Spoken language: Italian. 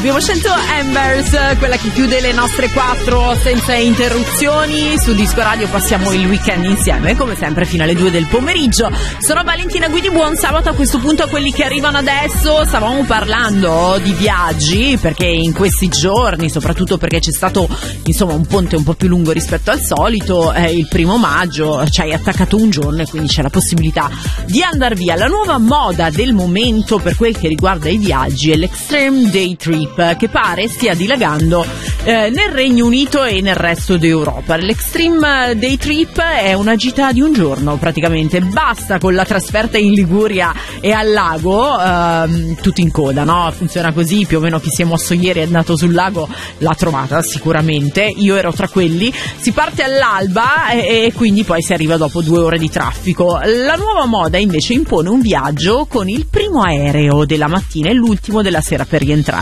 Abbiamo scelto Embers, quella che chiude le nostre 4 senza interruzioni. Su Disco Radio passiamo il weekend insieme, come sempre fino alle 2 del pomeriggio. Sono Valentina Guidi, buon sabato a questo punto a quelli che arrivano adesso. Stavamo parlando di viaggi, perché in questi giorni, soprattutto perché c'è stato insomma un ponte un po' più lungo rispetto al solito, il 1° maggio ci hai attaccato un giorno e quindi c'è la possibilità di andare via. La nuova moda del momento per quel che riguarda i viaggi è l'Extreme Day Trip, che pare stia dilagando nel Regno Unito e nel resto d'Europa. L'Extreme Day Trip è una gita di un giorno praticamente, basta con la trasferta in Liguria e al lago, tutto in coda, no? Funziona così, più o meno chi si è mosso ieri è andato sul lago l'ha trovata sicuramente, io ero tra quelli. Si parte all'alba e quindi poi si arriva dopo 2 ore di traffico. La nuova moda invece impone un viaggio con il primo aereo della mattina e l'ultimo della sera per rientrare.